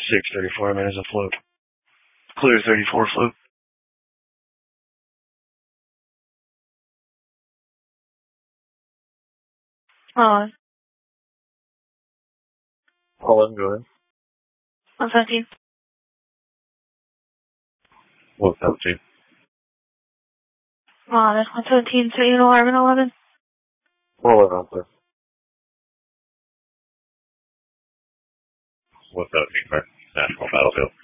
634 minutes afloat. Clear 34 float. All in, go ahead. 117. 117. 117, so you know alarm 11. 11 out there. 117, right. National Battlefield.